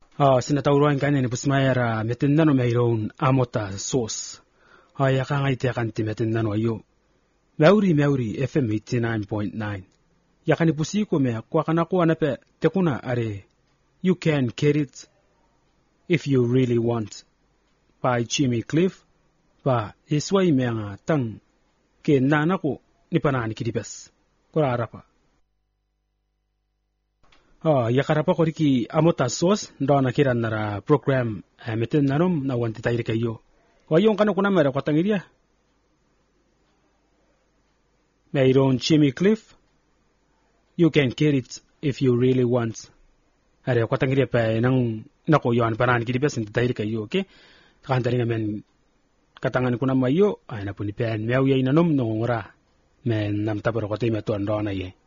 Sinatauruan kanya ni Pusmayara metindano mayroon amota sauce. Yakangay tiyakanti metindano ayo. Meuri FM 89.9. Yakani pusiko me kwa kanakuha na pe tekuna are. You can get it if you really want. By Jimmy Cliff. Ba isway me nga tang ke nanako ni panani kidibes. Kura arapa. Yakarapa ko riki amota sauce ndo nakiran nara program metin nanom na wanti tayo kayo. Wayong kano kuna mera kwa tangiria. Mayroon Jimmy Cliff. You can get it if you really want. Are kwa tangiria pa nang nako yon panani kidibes nti tayo kayo, okay? Kantari ngamen katangan kuna mayo ay napuni pen mew yay nanom nongora men nam tabaro ko tayo meto ndo na ye.